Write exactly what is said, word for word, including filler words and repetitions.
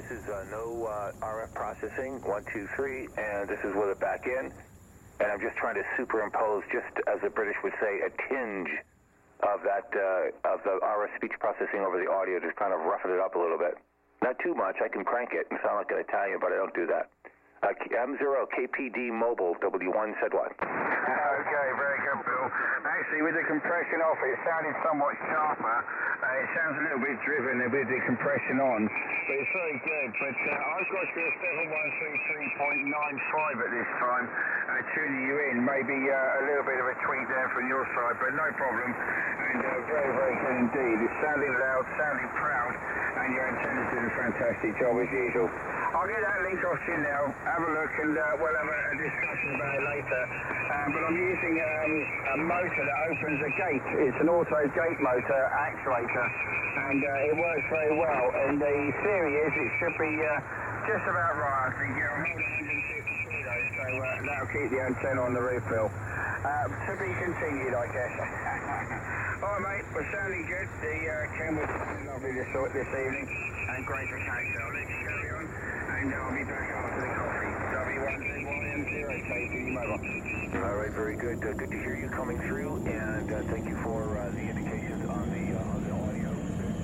This is uh, no uh, R F processing, one, two, three, and this is with it back in. And I'm just trying to superimpose, just as the British would say, a tinge of that, uh, of the R F speech processing over the audio, just kind of roughing it up a little bit. Not too much. I can crank it and sound like an Italian, but I don't do that. Uh, M zero, K P D Mobile, W one, said what? Okay, very good, Bill. Actually, with the compression off, it sounded somewhat sharper. Uh, it sounds a little bit driven with the compression on, but it's very good. But uh, I've got you a seven one three three point nine five at this time, uh, tuning you in. Maybe uh, a little bit of a tweak there from your side, but no problem. And uh, very, very good indeed. It's sounding loud, sounding proud, and your antenna's doing a fantastic job as usual. I'll get that link off to you now. Have a look, and uh, we'll have a, a discussion about it later. Um, but I'm using um, a motor that opens a gate. It's an auto gate motor actuator, and uh, it works very well. And the theory is it should be uh, just about right. I think it'll hold one hundred fifty kilos, so uh, that'll keep the antenna on the roof, Bill. Uh, to be continued, I guess. All right, mate. We're sounding good. The uh, camera's lovely this, this evening, and great to catch you. I'll let you carry on, and I'll be back after the coffee. W one Z Y M zero, K P D Mobile. All right, very good. Uh, good to hear you coming through, and uh, thank you for uh, the